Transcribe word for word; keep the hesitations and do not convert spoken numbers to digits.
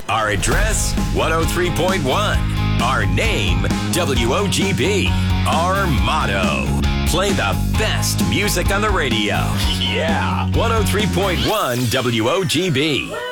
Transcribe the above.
Our address, one oh three point one. Our name, W O G B. Our motto, play the best music on the radio. Yeah, one oh three point one W O G B.